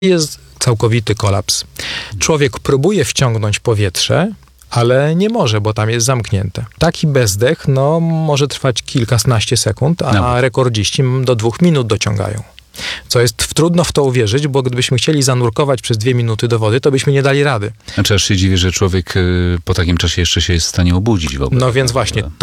Jest całkowity kolaps. Człowiek próbuje wciągnąć powietrze, ale nie może, bo tam jest zamknięte. Taki bezdech może trwać kilkanaście sekund, a rekordziści do 2 minut dociągają. Co jest trudno w to uwierzyć, bo gdybyśmy chcieli zanurkować przez 2 minuty do wody, to byśmy nie dali rady. Znaczy aż się dziwię, że człowiek po takim czasie jeszcze się jest w stanie obudzić w ogóle. No więc właśnie,